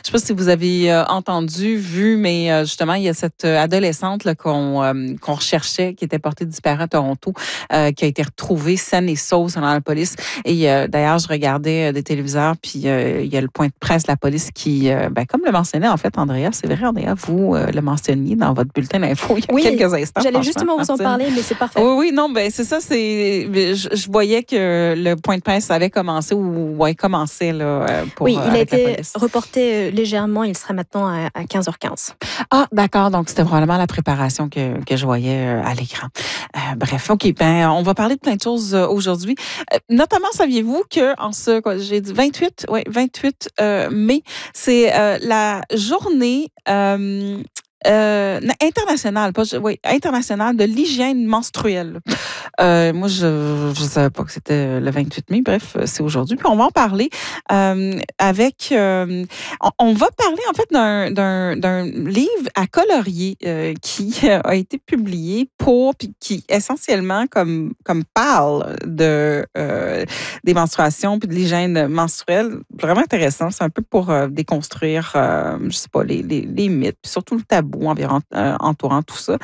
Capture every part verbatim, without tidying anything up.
sais pas si vous avez euh, entendu, vu, mais euh, justement, il y a cette euh, adolescente là, qu'on, euh, qu'on recherchait, qui était portée disparue à Toronto, euh, qui a été retrouvée saine et sauve selon la police. Et euh, d'ailleurs, je regardais euh, des téléviseurs, puis euh, il y a le point de presse de la police qui, euh, ben, comme le mentionnait en fait, Andrea, c'est vrai, Andrea, vous euh, le mentionniez dans votre bulletin d'info il y a oui, quelques instants. J'allais justement vous en parler, mais c'est parfait. Oui, oui, non, ben c'est ça, c'est, je, je voyais que le point de presse avait commencé ou ouais, commençait là, pour Oui, il a été police. reporté légèrement. Il sera maintenant à quinze heures quinze. Ah, d'accord. Donc, c'était probablement la préparation que, que je voyais à l'écran. Euh, bref, OK. Ben, on va parler de plein de choses aujourd'hui. Euh, notamment, saviez-vous que en ce, quoi, j'ai dit vingt-huit, ouais, vingt-huit euh, mai, c'est euh, la journée euh, Euh, international, pas, oui, international de l'hygiène menstruelle. Euh, moi, je ne savais pas que c'était le vingt-huit mai. Bref, c'est aujourd'hui. Puis on va en parler euh, avec... Euh, on, on va parler en fait d'un, d'un, d'un livre à colorier euh, qui a été publié pour... puis qui essentiellement comme, comme parle de, euh, des menstruations puis de l'hygiène menstruelle. Vraiment intéressant. C'est un peu pour euh, déconstruire, euh, je sais pas, les, les, les mythes, puis surtout le tabou environ, euh, entourant tout ça.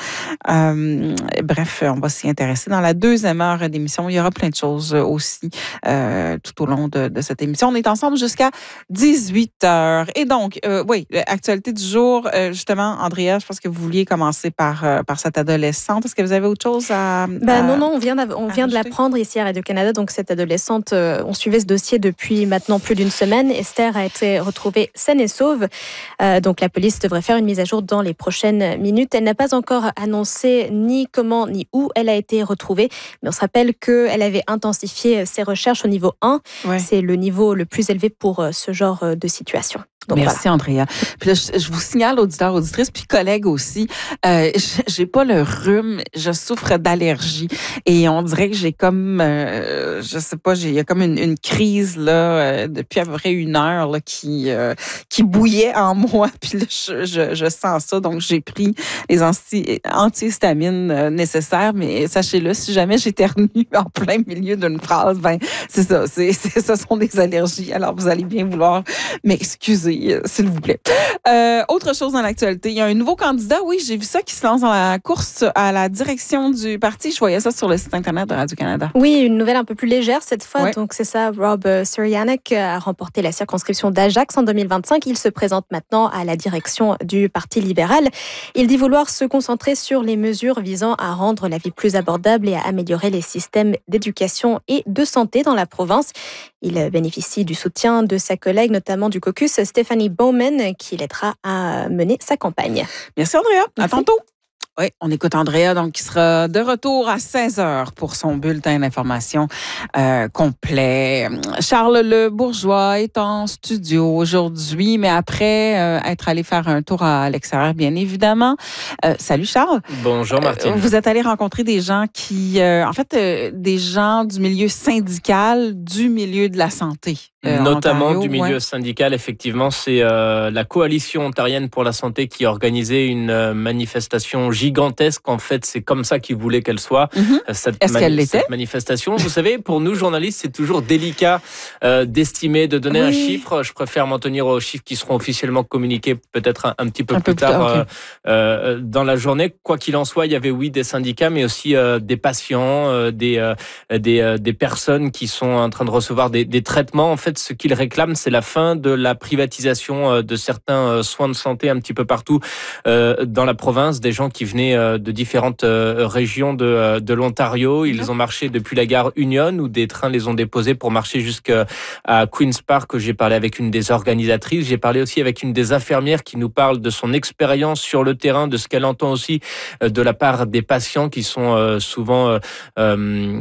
Euh, bref, on va s'y intéresser. Dans la deuxième heure d'émission, il y aura plein de choses aussi euh, tout au long de, de cette émission. On est ensemble jusqu'à dix-huit heures. Et donc, euh, oui, actualité du jour, euh, justement, Andrea, je pense que vous vouliez commencer par, euh, par cette adolescente. Est-ce que vous avez autre chose à... Ben à non, non, on vient, on vient de l'apprendre ici à Radio-Canada. Donc, cette adolescente, euh, on suivait ce dossier depuis maintenant plus d'une semaine. Esther a été retrouvée saine et sauve. Euh, donc, la police devrait faire une mise à jour dans les prochaines minutes. Elle n'a pas encore annoncé ni comment ni où elle a été retrouvée, mais on se rappelle qu'elle avait intensifié ses recherches au niveau un. Ouais. C'est le niveau le plus élevé pour ce genre de situation. Donc, merci, voilà. Andrea. Puis là, je, je vous signale, auditeurs, auditrices, puis collègues aussi, euh, j'ai pas le rhume, je souffre d'allergie. Et on dirait que j'ai comme, euh, je sais pas, il y a comme une, une crise là euh, depuis à peu près une heure là, qui euh, qui bouillait en moi. Puis là, je, je, je sens ça. Donc, j'ai pris les anti, antihistamines euh, nécessaires. Mais sachez-le, si jamais j'éternue en plein milieu d'une phrase, ben c'est ça, c'est, c'est, ce sont des allergies. Alors, vous allez bien vouloir m'excuser. S'il vous plaît. Euh, autre chose dans l'actualité, il y a un nouveau candidat, oui, j'ai vu ça, qui se lance dans la course à la direction du parti. Je voyais ça sur le site Internet de Radio-Canada. Oui, une nouvelle un peu plus légère cette fois. Ouais. Donc, c'est ça, Rob Surianek a remporté la circonscription d'Ajax en deux mille vingt-cinq. Il se présente maintenant à la direction du Parti libéral. Il dit vouloir se concentrer sur les mesures visant à rendre la vie plus abordable et à améliorer les systèmes d'éducation et de santé dans la province. Il bénéficie du soutien de sa collègue, notamment du caucus, Stephanie Bowman, qui l'aidera à mener sa campagne. Merci, Andrea. Merci. À tantôt. Oui, on écoute Andrea, donc qui sera de retour à seize heures pour son bulletin d'information euh, complet. Charles Le Bourgeois est en studio aujourd'hui, mais après euh, être allé faire un tour à l'extérieur, bien évidemment. Euh, salut Charles. Bonjour Martine. Euh, vous êtes allé rencontrer des gens qui, euh, en fait, euh, des gens du milieu syndical, du milieu de la santé. Euh, Notamment Ontario, du milieu ouais. syndical, effectivement, c'est euh, la Coalition ontarienne pour la santé qui a organisé une euh, manifestation gigantesque. En fait, c'est comme ça qu'ils voulaient qu'elle soit. Mm-hmm. Cette, Est-ce mani- qu'elle l'était? cette manifestation, vous savez, pour nous journalistes, c'est toujours délicat euh, d'estimer, de donner oui. un chiffre. Je préfère m'en tenir aux chiffres qui seront officiellement communiqués peut-être un, un petit peu un plus peu tard plus, okay. euh, euh, dans la journée. Quoi qu'il en soit, il y avait oui des syndicats, mais aussi euh, des patients, euh, des euh, des euh, des personnes qui sont en train de recevoir des, des traitements. En fait, ce qu'ils réclament, c'est la fin de la privatisation de certains soins de santé un petit peu partout dans la province. Des gens qui venaient de différentes régions de, de l'Ontario. Ils ont marché depuis la gare Union où des trains les ont déposés pour marcher jusqu'à Queen's Park. J'ai parlé avec une des organisatrices. J'ai parlé aussi avec une des infirmières qui nous parle de son expérience sur le terrain, de ce qu'elle entend aussi de la part des patients qui sont souvent... Euh,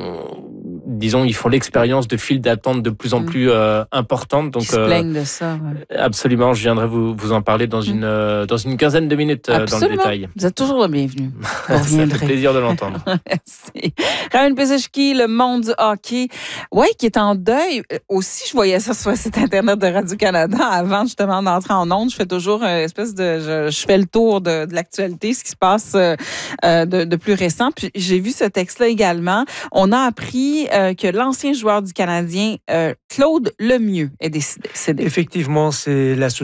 disons, ils font l'expérience de files d'attente de plus en plus euh, importantes. Donc, ils se plaignent de ça. Ouais. Absolument, je viendrai vous, vous en parler dans une, euh, dans une quinzaine de minutes euh, dans le détail. Vous êtes toujours le bienvenu. Ça fait plaisir de l'entendre. Merci. Raymond Pesicki, le monde du hockey, ouais, qui est en deuil. Aussi, je voyais ça sur le site Internet de Radio-Canada avant justement d'entrer en ondes. Je fais toujours une espèce de... Je, je fais le tour de, de l'actualité, ce qui se passe euh, de, de plus récent. Puis j'ai vu ce texte-là également. On a appris euh, que l'ancien joueur du Canadien, euh, Claude Lemieux, est décédé. Effectivement, c'est la